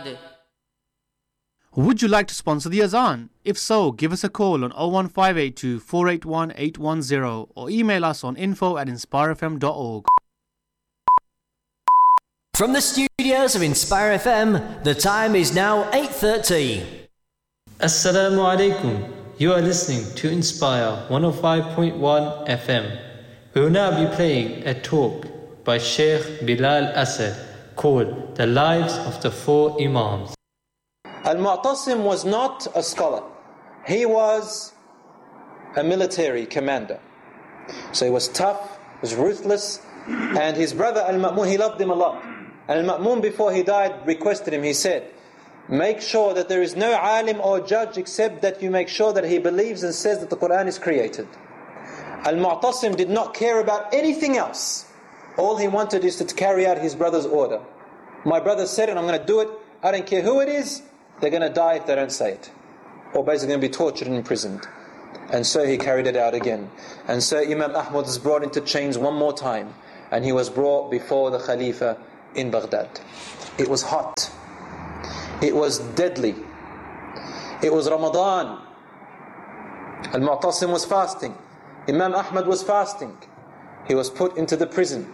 Baghdad. Would you like to sponsor the Azan? If so, give us a call on 01582 481 810 or email us on info@inspirefm.org. From the studios of Inspire FM, the time is now 8:30. Assalamu alaikum. You are listening to Inspire 105.1 FM. We will now be playing a talk by Sheikh Bilal Asad called The Lives of the Four Imams. Al-Mu'tasim was not a scholar. He was a military commander. So he was tough, was ruthless, and his brother Al-Ma'mun, he loved him a lot. And Al-Ma'mun, before he died, requested him, he said, make sure that there is no alim or judge except that you make sure that he believes and says that the Quran is created. Al-Mu'tasim did not care about anything else. All he wanted is to carry out his brother's order. My brother said it, I'm going to do it. I don't care who it is. They're going to die if they don't say it. Or basically going to be tortured and imprisoned. And so he carried it out again. And so Imam Ahmad was brought into chains one more time. And he was brought before the Khalifa in Baghdad. It was hot. It was deadly. It was Ramadan. Al-Mu'tasim was fasting. Imam Ahmad was fasting. He was put into the prison.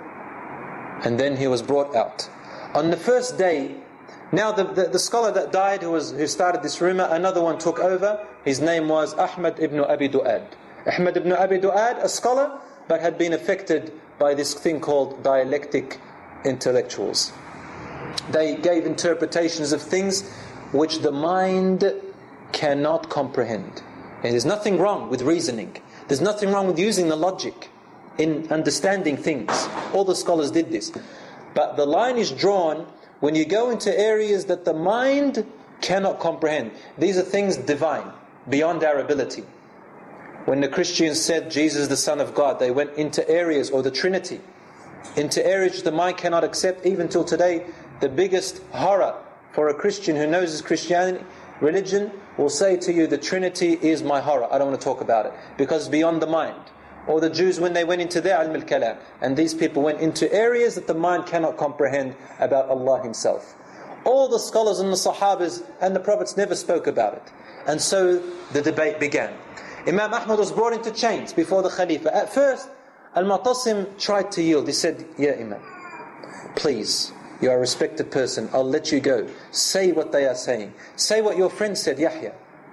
And then he was brought out. On the first day, now the scholar that died, who started this rumor, another one took over. His name was Ahmad ibn Abi Du'ad. Ahmad ibn Abi Du'ad, a scholar, but had been affected by this thing called dialectic intellectuals. They gave interpretations of things which the mind cannot comprehend. And there's nothing wrong with reasoning. There's nothing wrong with using the logic in understanding things. All the scholars did this. But the line is drawn when you go into areas that the mind cannot comprehend. These are things divine, beyond our ability. When the Christians said Jesus is the Son of God, they went into areas, or the Trinity, into areas the mind cannot accept. Even till today, the biggest horror for a Christian who knows his Christianity, religion, will say to you, the Trinity is my horror. I don't want to talk about it, because it's beyond the mind. Or the Jews, when they went into their ilm al-kalam, and these people went into areas that the mind cannot comprehend about Allah Himself. All the scholars and the Sahabas and the Prophets never spoke about it. And so the debate began. Imam Ahmad was brought into chains before the Khalifa. At first, Al-Mu'tasim tried to yield. He said, Ya Imam, please, you are a respected person, I'll let you go. Say what they are saying. Say what your friend said, Yahya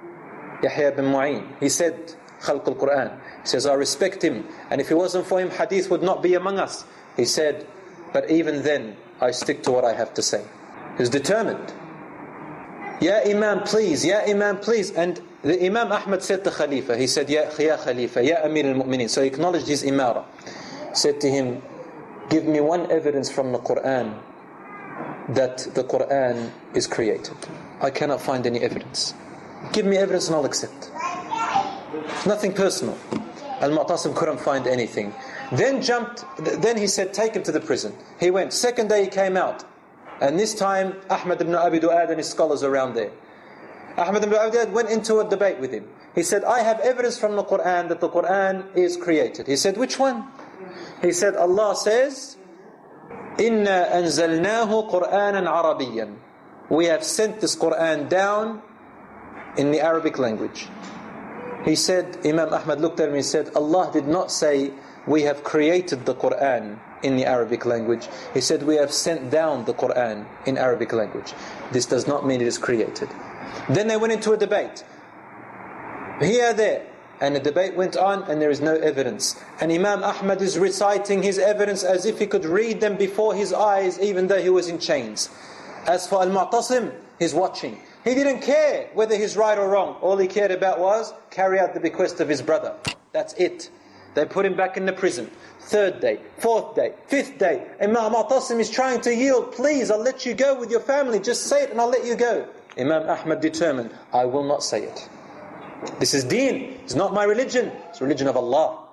bin Mu'in. He said, Khalq al-Quran. He says, I respect him, and if it wasn't for him, hadith would not be among us. He said, but even then, I stick to what I have to say. He was determined. Ya Imam, please, Ya Imam, please. And the Imam Ahmad said to Khalifa, he said, Ya Khalifa, Ya Amir al-Mu'mineen. So he acknowledged his imara. Said to him, give me one evidence from the Quran that the Quran is created. I cannot find any evidence. Give me evidence and I'll accept. Nothing personal. Al-Mu'tasim couldn't find anything. Then he said, take him to the prison. He went. Second day he came out. And this time, Ahmad ibn Abi Du'ad and his scholars around there. Ahmad ibn Abi Du'ad went into a debate with him. He said, I have evidence from the Quran that the Quran is created. He said, which one? He said, Allah says, إِنَّا أَنزَلْنَاهُ قُرْآنًا عَرَبِيًّا. We have sent this Quran down in the Arabic language. He said, Imam Ahmad looked at him and he said, Allah did not say, we have created the Quran in the Arabic language. He said, we have sent down the Quran in Arabic language. This does not mean it is created. Then they went into a debate. Here, there. And the debate went on and there is no evidence. And Imam Ahmad is reciting his evidence as if he could read them before his eyes, even though he was in chains. As for Al-Mu'tasim, he's watching. He didn't care whether he's right or wrong. All he cared about was carry out the bequest of his brother. That's it. They put him back in the prison. Third day, fourth day, fifth day. Imam Mu'tasim is trying to yield. Please, I'll let you go with your family. Just say it and I'll let you go. Imam Ahmad determined, I will not say it. This is deen. It's not my religion. It's the religion of Allah.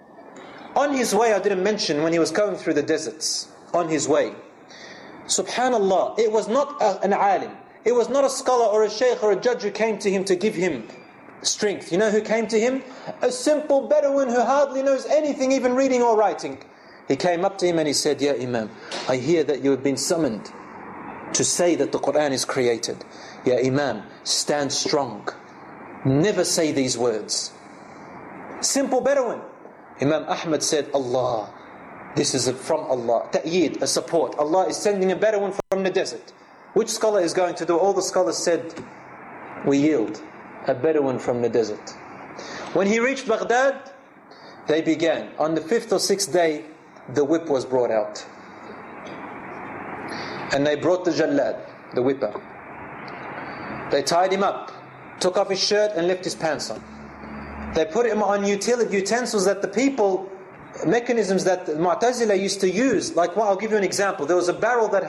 On his way, I didn't mention when he was going through the deserts. On his way. Subhanallah, it was not an alim. It was not a scholar or a sheikh or a judge who came to him to give him strength. You know who came to him? A simple Bedouin who hardly knows anything, even reading or writing. He came up to him and he said, Ya Imam, I hear that you have been summoned to say that the Quran is created. Ya Imam, stand strong. Never say these words. Simple Bedouin. Imam Ahmad said, Allah, this is from Allah. Ta'yeed, a support. Allah is sending a Bedouin from the desert. Which scholar is going to do? All the scholars said, we yield. A Bedouin from the desert. When he reached Baghdad, they began. On the 5th or 6th day, the whip was brought out. And they brought the Jallad, the whipper. They tied him up, took off his shirt and left his pants on. They put him on utensils that the people, mechanisms that the Mu'tazila used to use. Like, well, I'll give you an example. There was a barrel that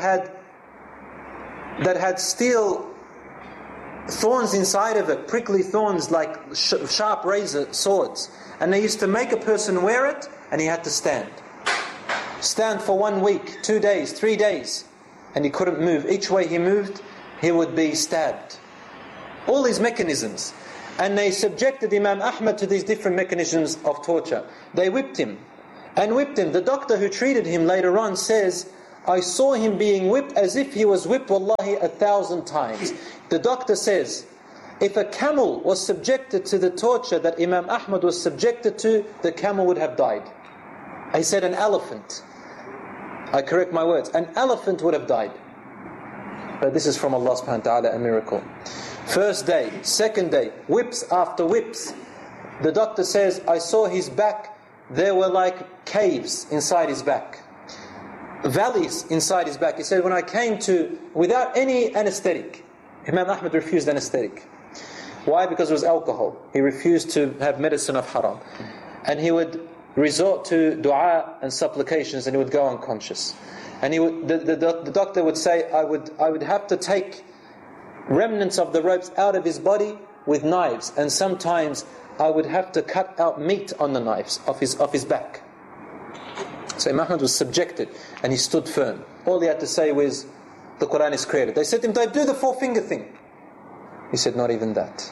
had steel thorns inside of it, prickly thorns like sharp razor swords. And they used to make a person wear it, and he had to stand. Stand for 1 week, 2 days, 3 days. And he couldn't move. Each way he moved, he would be stabbed. All these mechanisms. And they subjected Imam Ahmad to these different mechanisms of torture. They whipped him. And whipped him. The doctor who treated him later on says, I saw him being whipped as if he was whipped, wallahi, 1,000 times. The doctor says, if a camel was subjected to the torture that Imam Ahmad was subjected to, the camel would have died. I said an elephant. I correct my words. An elephant would have died. But this is from Allah subhanahu wa ta'ala, a miracle. First day, second day, whips after whips. The doctor says, I saw his back, there were like caves inside his back. Valleys inside his back. He said, when I came to, without any anesthetic, Imam Ahmad refused anesthetic. Why? Because it was alcohol. He refused to have medicine of haram. And he would resort to dua and supplications, and he would go unconscious. And he would, the doctor would say, I would have to take remnants of the ropes out of his body with knives, and sometimes I would have to cut out meat on the knives of his back. So Imam Ahmad was subjected, and he stood firm. All he had to say was, the Quran is created. They said to him, do the 4-finger thing. He said, not even that.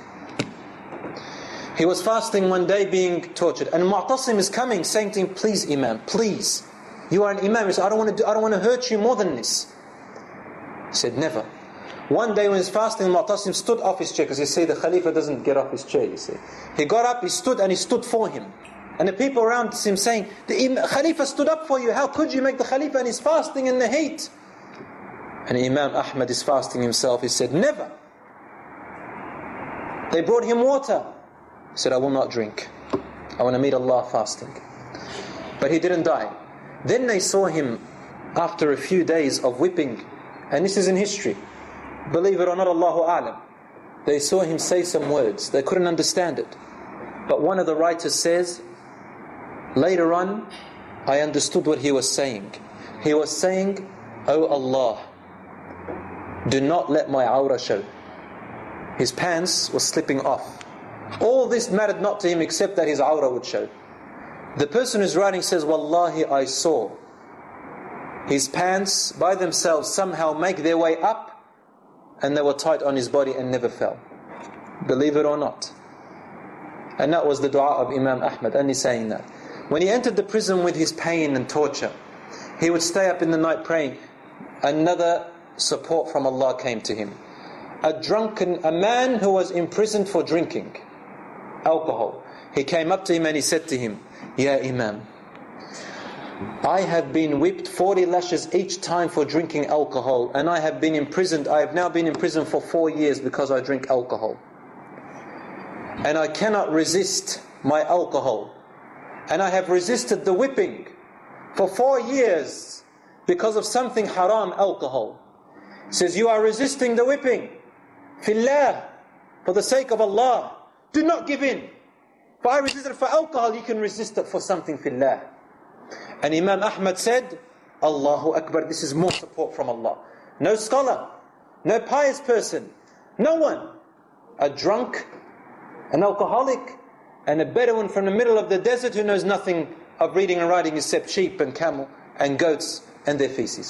He was fasting one day being tortured, and Mu'tasim is coming saying to him, please Imam, please, you are an Imam. He said, I don't want to hurt you more than this. He said, never. One day when he was fasting, Mu'tasim stood off his chair, because you see the Khalifa doesn't get off his chair, you see. He got up, he stood, and he stood for him. And the people around him saying, the Khalifa stood up for you, how could you make the Khalifa, and he's fasting in the heat? And Imam Ahmad is fasting himself. He said, never. They brought him water. He said, I will not drink. I want to meet Allah fasting. But he didn't die. Then they saw him after a few days of whipping. And this is in history. Believe it or not, Allahu A'lam. They saw him say some words. They couldn't understand it. But one of the writers says, later on, I understood what he was saying. He was saying, Oh Allah, do not let my awrah show. His pants were slipping off. All this mattered not to him except that his awrah would show. The person who's writing says, Wallahi, I saw his pants by themselves somehow make their way up, and they were tight on his body and never fell. Believe it or not. And that was the dua of Imam Ahmad, only saying that. When he entered the prison with his pain and torture, he would stay up in the night praying. Another support from Allah came to him. A man who was imprisoned for drinking alcohol. He came up to him and he said to him, Ya Imam, I have been whipped 40 lashes each time for drinking alcohol, and I have been imprisoned. I have now been in prison for 4 years because I drink alcohol. And I cannot resist my alcohol. And I have resisted the whipping for 4 years because of something haram, alcohol. He says, you are resisting the whipping. Fillah, for the sake of Allah, do not give in. If I resisted for alcohol, you can resist it for something fillah. And Imam Ahmad said, Allahu Akbar, this is more support from Allah. No scholar, no pious person, no one. A drunk, an alcoholic, and a Bedouin from the middle of the desert who knows nothing of reading and writing except sheep and camel and goats and their feces.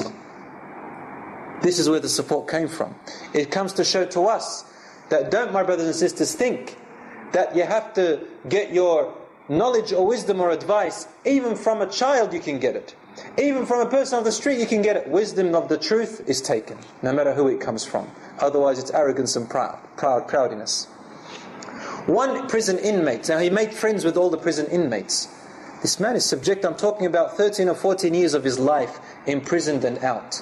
This is where the support came from. It comes to show to us that don't, my brothers and sisters, think that you have to get your knowledge or wisdom or advice, even from a child you can get it. Even from a person of the street you can get it. Wisdom of the truth is taken, no matter who it comes from. Otherwise it's arrogance and proudiness. One prison inmate, now he made friends with all the prison inmates. This man is subject, I'm talking about 13 or 14 years of his life imprisoned and out.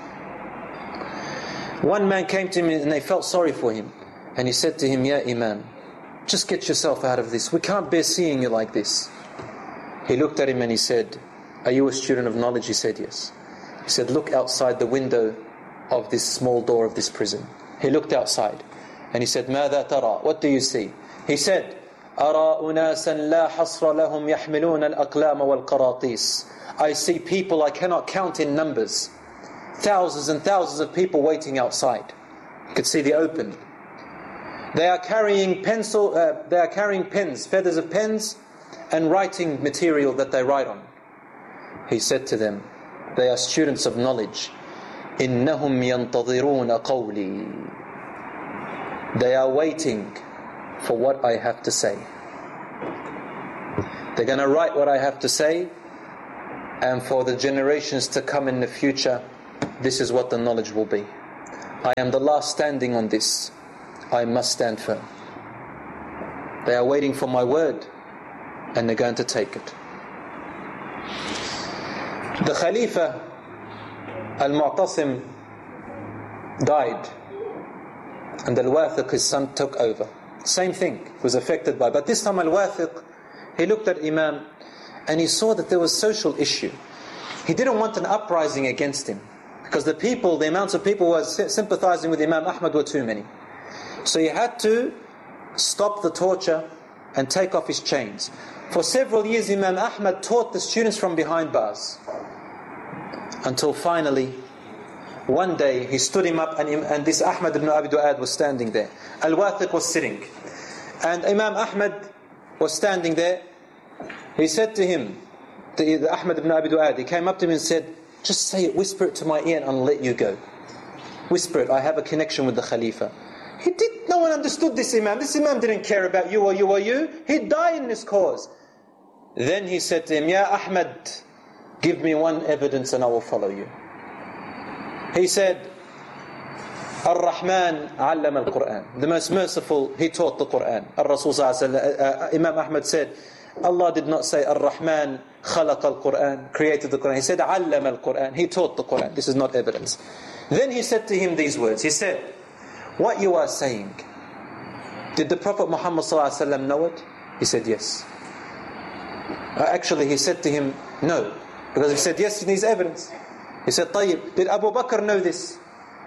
One man came to him and they felt sorry for him. And he said to him, "Ya Imam, just get yourself out of this. We can't bear seeing you like this." He looked at him and he said, "Are you a student of knowledge?" He said, "Yes." He said, "Look outside the window of this small door of this prison." He looked outside and he said, "ماذا ترى?" What do you see? He said, أرى أناسا لا حصر لهم يحملون الأقلام والقراطيس. I see people I cannot count in numbers. Thousands and thousands of people waiting outside. You could see the open. They are carrying pens, feathers of pens, and writing material that they write on. He said to them, they are students of knowledge. إنهم ينتظرون قولي. They are waiting for what I have to say. They're going to write what I have to say, and for the generations to come in the future, this is what the knowledge will be. I am the last standing on this. I must stand firm. They are waiting for my word, and they're going to take it. The Khalifa Al-Mu'tasim died, and Al-Wathiq, his son, took over. Same thing, was affected by. But this time Al-Wathiq, he looked at Imam and he saw that there was social issue. He didn't want an uprising against him, because the amounts of people who were sympathizing with Imam Ahmad were too many. So he had to stop the torture and take off his chains. For several years Imam Ahmad taught the students from behind bars, until finally one day he stood him up, and this Ahmad ibn Abi Du'ad was standing there. Al-Wathiq was sitting, and Imam Ahmad was standing there. He said to him, the Ahmad ibn Abi Du'ad, he came up to him and said, "Just say it, whisper it to my ear and I'll let you go. Whisper it, I have a connection with the Khalifa." No one understood this Imam. This Imam didn't care about you or you or you. He'd die in this cause. Then he said to him, "Ya Ahmad, give me one evidence and I will follow you." He said, Ar-Rahman allama al-Quran. The most merciful, he taught the Quran. Ar-Rasul Imam Ahmad said, Allah did not say Ar-Rahman khalaqa al-Quran, created the Quran. He said allama al-Quran, he taught the Quran. This is not evidence. Then he said to him these words. He said, "What you are saying, did the Prophet Muhammad know it?" He said, "Yes." Actually, he said to him, "No," because he said, "Yes, he needs evidence." He said, "Tayyib, did Abu Bakr know this?"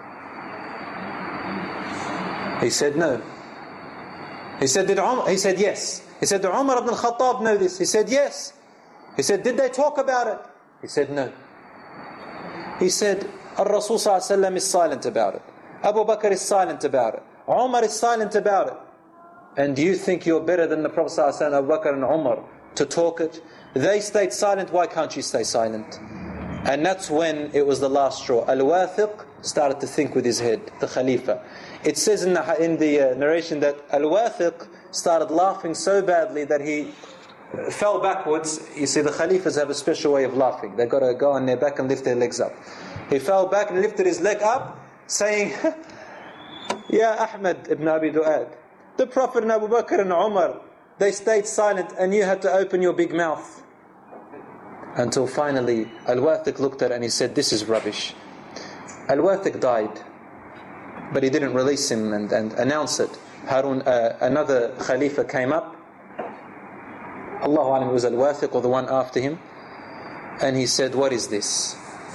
He said, "No." He said, "Did Umar?" He said, "Yes." He said, "Did Umar ibn al-Khattab know this?" He said, "Yes." He said, "Did they talk about it?" He said, "No." He said, Ar-Rasul is silent about it. Abu Bakr is silent about it. Umar is silent about it. And do you think you're better than the Prophet ﷺ, Abu Bakr and Umar, to talk it? They stayed silent, why can't you stay silent? And that's when it was the last straw. Al-Wathiq started to think with his head, the Khalifa. It says in the narration that Al-Wathiq started laughing so badly that he fell backwards. You see, the Khalifas have a special way of laughing. They've got to go on their back and lift their legs up. He fell back and lifted his leg up, saying, "Ya Ahmad ibn Abi Du'ad, the Prophet and Abu Bakr and Umar, they stayed silent and you had to open your big mouth." Until finally Al-Wathiq looked at it and he said, "This is rubbish." Al-Wathiq died, but he didn't release him and announce it. Harun, another Khalifa came up, Allahu Alam, it was Al-Wathiq or the one after him, and he said, "What is this?"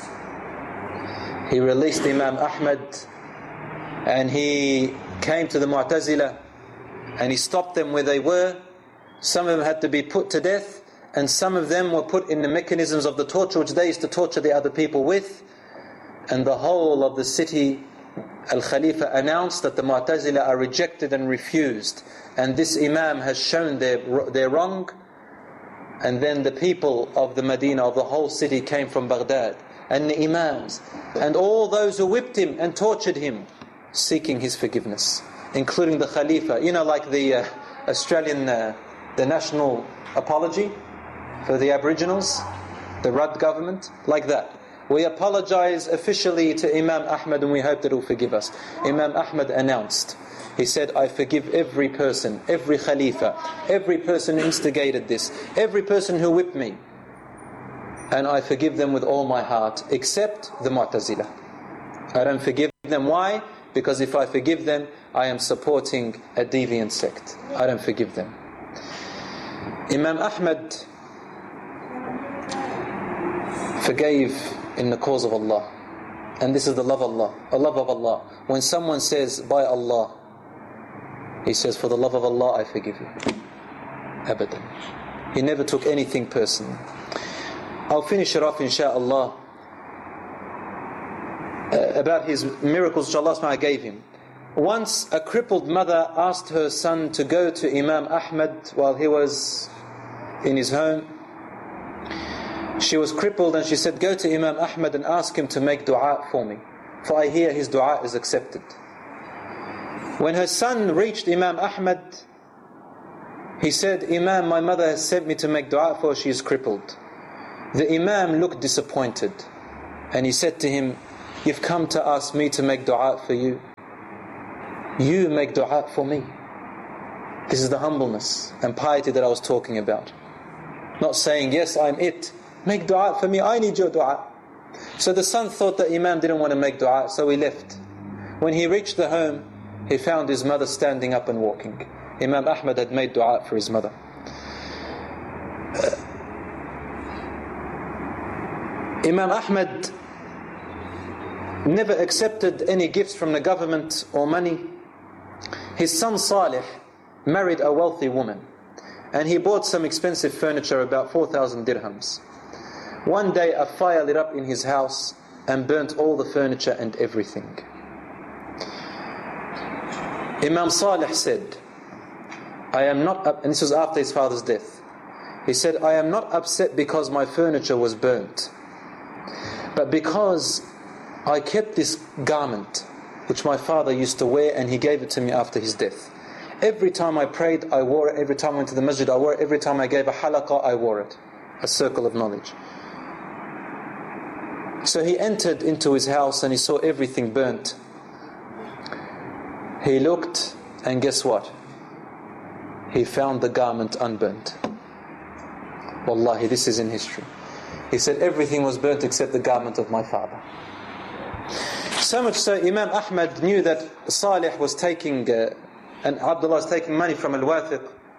He released Imam Ahmad and he came to the Mu'tazila and he stopped them where they were. Some of them had to be put to death, and some of them were put in the mechanisms of the torture which they used to torture the other people with. And the whole of the city, Al-Khalifa announced that the Mu'tazila are rejected and refused, and this Imam has shown their wrong. And then the people of the Medina, of the whole city, came from Baghdad, and the Imams and all those who whipped him and tortured him, seeking his forgiveness, including the Khalifa. You know, like the Australian, the national apology for the Aboriginals. the Rudd government, like that. We apologize officially to Imam Ahmad and we hope that he'll forgive us. Imam Ahmad announced, he said, I forgive every person, every Khalifa, every person who instigated this, every person who whipped me. And I forgive them with all my heart, except the Mu'tazila. I don't forgive them. Why? Because if I forgive them, I am supporting a deviant sect. I don't forgive them. Imam Ahmad forgave in the cause of Allah. And this is the love of Allah. A love of Allah. When someone says, by Allah, he says, for the love of Allah, I forgive you. Abadan. He never took anything personally. I'll finish it off, insha'Allah, about his miracles which Allah gave him. Once a crippled mother asked her son to go to Imam Ahmad while he was in his home. She was crippled and she said, go to Imam Ahmad and ask him to make dua for me, for I hear his dua is accepted. When her son reached Imam Ahmad, he said, Imam, my mother has sent me to make dua for her, she is crippled. The Imam looked disappointed and he said to him, you've come to ask me to make dua for you. You make dua for me. This is the humbleness and piety that I was talking about. Not saying, yes, I'm it. Make dua for me, I need your dua. So the son thought that Imam didn't want to make dua, so he left. When he reached the home, he found his mother standing up and walking. Imam Ahmad had made dua for his mother. Imam Ahmad never accepted any gifts from the government or money. His son Salih married a wealthy woman and he bought some expensive furniture, about 4,000 dirhams. One day a fire lit up in his house and burnt all the furniture and everything. Imam Salih said, I am not and this was after his father's death. He said, I am not upset because my furniture was burnt, but because I kept this garment which my father used to wear and he gave it to me after his death. Every time I prayed, I wore it. Every time I went to the masjid, I wore it. Every time I gave a halaqah, I wore it. A circle of knowledge. So he entered into his house and he saw everything burnt. He looked and guess what? He found the garment unburnt. Wallahi, this is in history. He said everything was burnt except the garment of my father. So much so, Imam Ahmad knew that Salih was taking, and Abdullah was taking money from Al-Wathiq.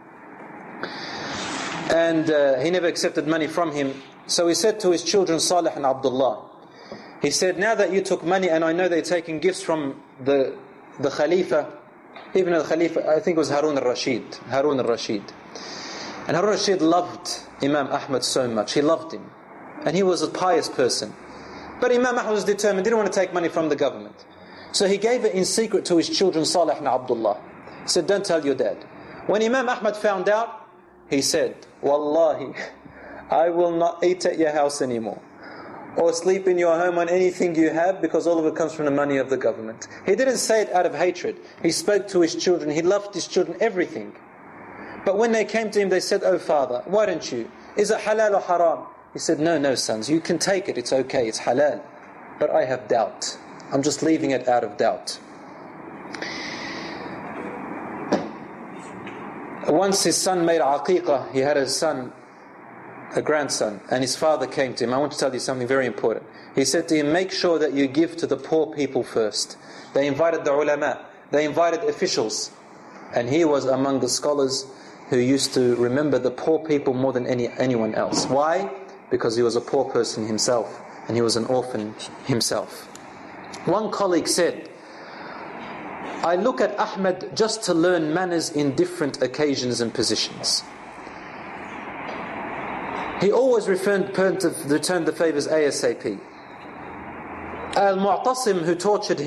And he never accepted money from him. So he said to his children, Salih and Abdullah, he said, now that you took money and I know they're taking gifts from the Khalifa, even the Khalifa, I think it was Harun al-Rashid. And Harun al-Rashid loved Imam Ahmad so much. He loved him. And he was a pious person. But Imam Ahmad was determined, didn't want to take money from the government. So he gave it in secret to his children, Salih and Abdullah. He said, don't tell your dad. When Imam Ahmad found out, he said, Wallahi, I will not eat at your house anymore, or sleep in your home on anything you have, because all of it comes from the money of the government. He didn't say it out of hatred. He spoke to his children. He loved his children, everything. But when they came to him, they said, oh father, why don't you? Is it halal or haram? He said, no sons, you can take it, it's okay, it's halal. But I have doubt. I'm just leaving it out of doubt. Once his son made aqiqah, he had a son, a grandson, and his father came to him. I want to tell you something very important. He said to him, make sure that you give to the poor people first. They invited the ulama, they invited officials, and he was among the scholars who used to remember the poor people more than anyone else. Why? Because he was a poor person himself, and he was an orphan himself. One colleague said, I look at Ahmad just to learn manners in different occasions and positions. He always returned the favors ASAP. Al-Mu'tasim who tortured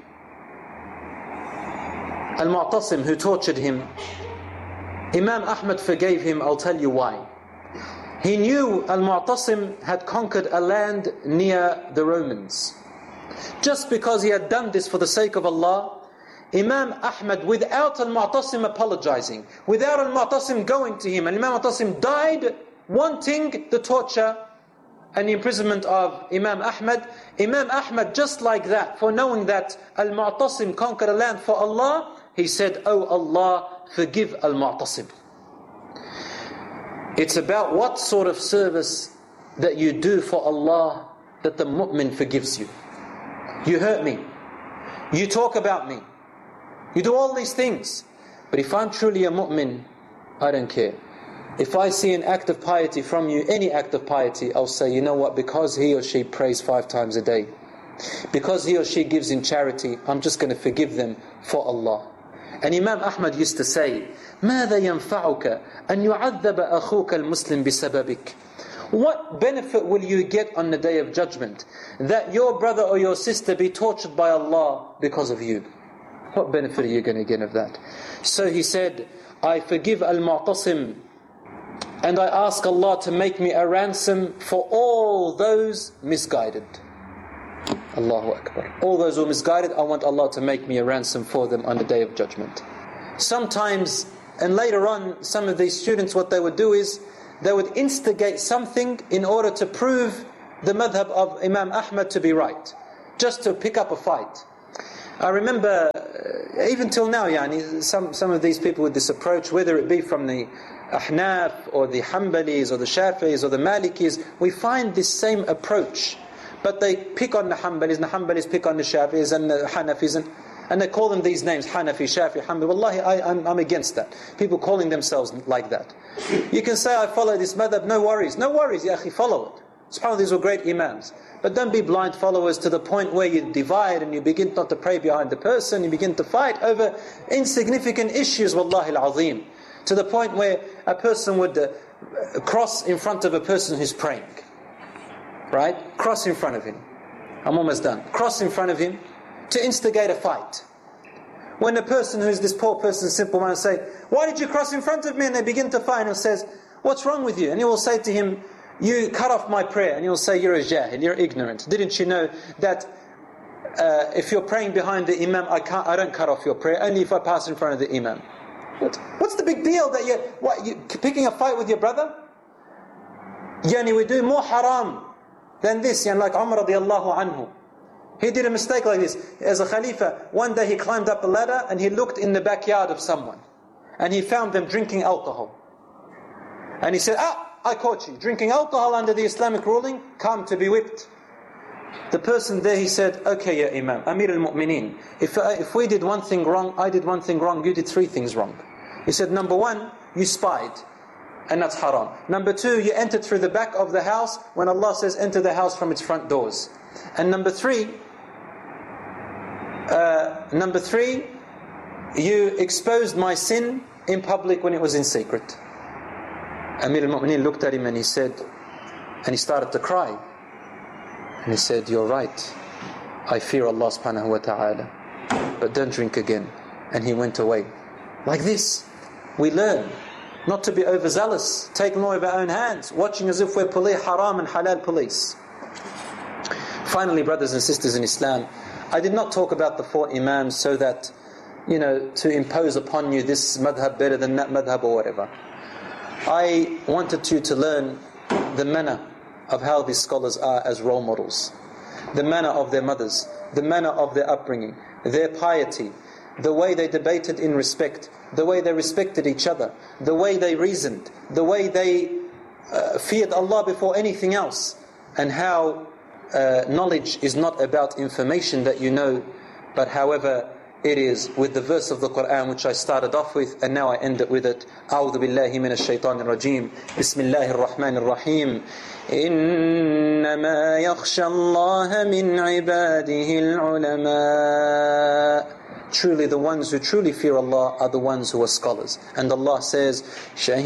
him, Imam Ahmad forgave him. I'll tell you why. He knew Al-Mu'tasim had conquered a land near the Romans. Just because he had done this for the sake of Allah, Imam Ahmad, without Al-Mu'tasim apologizing, without Al-Mu'tasim going to him, and Imam Mu'tasim died wanting the torture, and the imprisonment of Imam Ahmad, just like that, for knowing that Al-Mu'tasim conquered a land for Allah, he said, "Oh Allah, forgive Al-Mu'tasim." It's about what sort of service that you do for Allah that the mu'min forgives you. You hurt me, you talk about me, you do all these things, but if I'm truly a mu'min, I don't care. If I see an act of piety from you, any act of piety, I'll say, you know what, because he or she prays 5 times a day, because he or she gives in charity, I'm just going to forgive them for Allah. And Imam Ahmad used to say, ماذا ينفعك أن يعذب أخوك المسلم بسببك? What benefit will you get on the day of judgment that your brother or your sister be tortured by Allah because of you? What benefit are you going to get of that? So he said, I forgive Al-Mu'tasim, and I ask Allah to make me a ransom for all those misguided. Allahu Akbar. All those who are misguided, I want Allah to make me a ransom for them on the day of judgment. Sometimes, and later on, some of these students, what they would do is, they would instigate something in order to prove the madhab of Imam Ahmad to be right, just to pick up a fight. I remember, even till now, some of these people with this approach, whether it be from the Ahnaf or the Hanbalis or the Shafi'is or the Malikis, we find this same approach. But they pick on the Hanbalis, and the Hanbalis pick on the Shafi'is and the Hanafis, and they call them these names, Hanafi, Shafi, Hanbali. Wallahi, I'm against that. People calling themselves like that. You can say, I follow this madhab, no worries, ya akhi, follow it. SubhanAllah, these were great imams. But don't be blind followers to the point where you divide and you begin not to pray behind the person, you begin to fight over insignificant issues, wallahi al-azim. To the point where a person would cross in front of a person who's praying. Right? Cross in front of him. I'm almost done. Cross in front of him to instigate a fight. When the person who's this poor person, simple man, say, why did you cross in front of me? And they begin to fight, and he says, what's wrong with you? And he will say to him, you cut off my prayer. And he will say, you're a jahil, you're ignorant. Didn't you know that if you're praying behind the imam, I don't cut off your prayer, only if I pass in front of the imam. What's the big deal that you're picking a fight with your brother? We do more haram than this, like Umar radiallahu anhu. He did a mistake like this. As a Khalifa, one day he climbed up a ladder and he looked in the backyard of someone. And he found them drinking alcohol. And he said, I caught you. Drinking alcohol under the Islamic ruling, come to be whipped. The person there, he said, okay, ya Imam, Amir al-Mu'mineen, if we did one thing wrong, I did one thing wrong, you did 3 things wrong. He said, number 1, you spied. And that's haram. Number 2, you entered through the back of the house when Allah says enter the house from its front doors. And number 3, you exposed my sin in public when it was in secret. Amir al-Mu'mineen looked at him and he said, and he started to cry. And he said, you're right. I fear Allah subhanahu wa ta'ala. But don't drink again. And he went away. Like this, we learn not to be overzealous, take law of our own hands, watching as if we're haram and halal police. Finally, brothers and sisters in Islam, I did not talk about the 4 imams so that, to impose upon you this madhab better than that madhab or whatever. I wanted you to learn the manner of how these scholars are as role models, the manner of their mothers, the manner of their upbringing, their piety, the way they debated in respect, the way they respected each other, the way they reasoned, the way they feared Allah before anything else, and how knowledge is not about information that you know, but however it is with the verse of the Quran which I started off with, and now I end it with it. أعوذ بالله من الشيطان الرجيم بسم الله الرحمن الرحيم إنما يخشى الله من عباده العلماء. Truly the ones who truly fear Allah are the ones who are scholars. And Allah says,